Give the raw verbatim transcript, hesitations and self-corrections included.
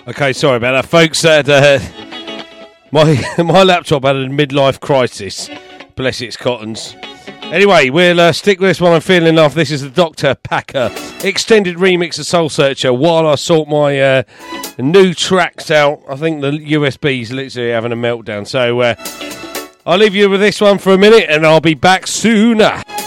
Okay, sorry about that, folks. Uh, uh, my my laptop had a midlife crisis. Bless its cottons. Anyway, we'll uh, stick with this one. I'm feeling enough. This is the Doctor Packer extended remix of Soul Searcher while I sort my uh, new tracks out. I think the U S B's literally having a meltdown. So uh, I'll leave you with this one for a minute and I'll be back sooner.